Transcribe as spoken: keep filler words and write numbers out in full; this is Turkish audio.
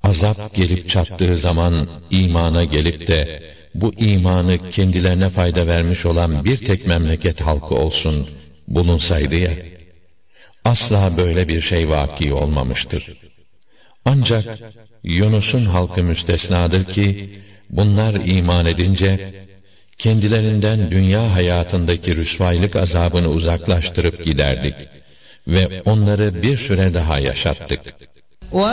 azap gelip çattığı zaman imana gelip de bu imanı kendilerine fayda vermiş olan bir tek memleket halkı olsun bulunsaydı ya, asla böyle bir şey vaki olmamıştır. Ancak Yunus'un halkı müstesnadır ki, bunlar iman edince, kendilerinden dünya hayatındaki rüsvaylık azabını uzaklaştırıp giderdik ve onları bir süre daha yaşattık.